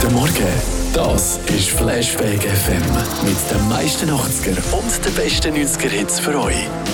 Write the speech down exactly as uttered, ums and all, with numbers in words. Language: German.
Guten Morgen, das ist Flashback F M mit den meisten achtziger und den besten neunziger Hits für euch.